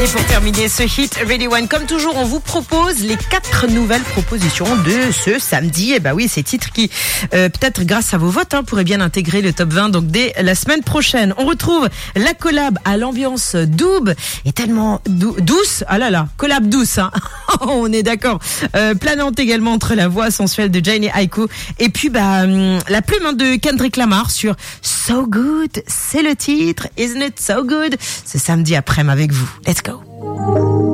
Et pour terminer ce hit Ready One, comme toujours, on vous propose les 4 nouvelles propositions de ce samedi. Et bah oui, ces titres qui, peut-être grâce à vos votes, pourraient bien intégrer le top 20. Donc dès la semaine prochaine, on retrouve la collab à l'ambiance double et tellement douce. Ah là là, collab douce, on est d'accord. Planante également entre la voix sensuelle de Jhené Aiko et puis la plume de Kendrick Lamar sur So Good. C'est le titre, Isn't It So Good? Ce samedi après-midi avec vous. Let's go.